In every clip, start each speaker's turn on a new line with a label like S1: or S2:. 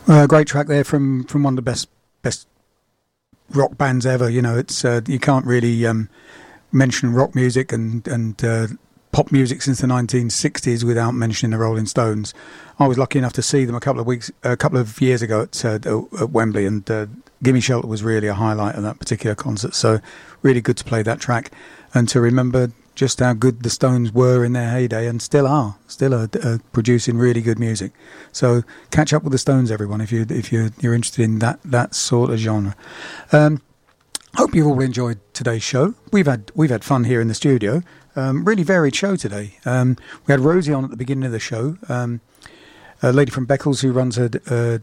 S1: Great track there from one of the best rock bands ever. You know, it's you can't really mention rock music and pop music since the 1960s without mentioning the Rolling Stones. I was lucky enough to see them a couple of years ago at Wembley, and Gimme Shelter was really a highlight of that particular concert. So really good to play that track and to remember just how good the Stones were in their heyday and still are producing really good music. So catch up with the Stones, everyone, if you're interested in that sort of genre. Hope you've all enjoyed today's show. We've had fun here in the studio. Really varied show today. We had Rosie on at the beginning of the show, a lady from Beccles who runs a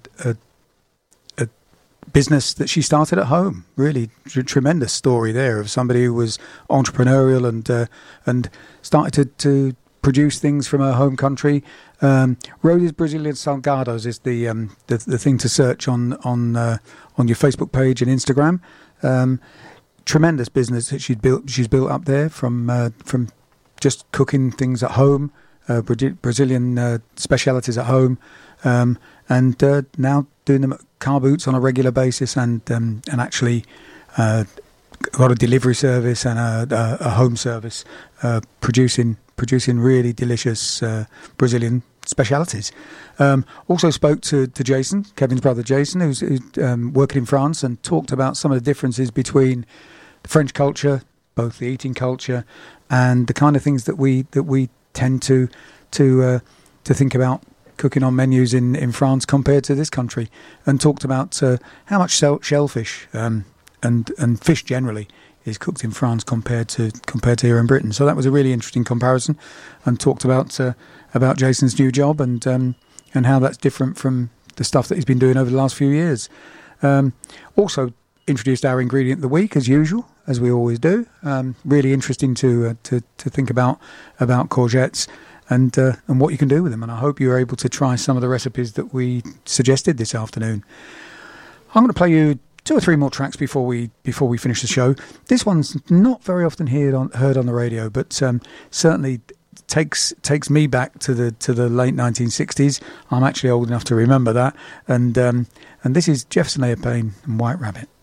S1: business that she started at home. Really tremendous story there of somebody who was entrepreneurial and started to produce things from her home country. Rosie's Brazilian Salgados is the thing to search on your Facebook page and Instagram. Tremendous business that she's built up there from just cooking things at home, Brazilian specialities at home, and now doing them at car boots on a regular basis, and actually got a delivery service and a home service, producing really delicious Brazilian specialities. Also spoke to Jason, Kevin's brother Jason, who's working in France, and talked about some of the differences between the French culture, both the eating culture and the kind of things that we tend to think about cooking on menus in France compared to this country, and talked about how much shellfish and fish generally is cooked in France compared to here in Britain. So that was a really interesting comparison, and talked about Jason's new job and how that's different from the stuff that he's been doing over the last few years. Also introduced our ingredient of the week, as usual, as we always do. Really interesting to think about courgettes and what you can do with them. And I hope you're able to try some of the recipes that we suggested this afternoon. I'm going to play you 2 or 3 more tracks before we finish the show. This one's not very often heard on the radio, but certainly takes me back to the late 1960s. I'm actually old enough to remember that. And this is Jefferson Airplane and White Rabbit.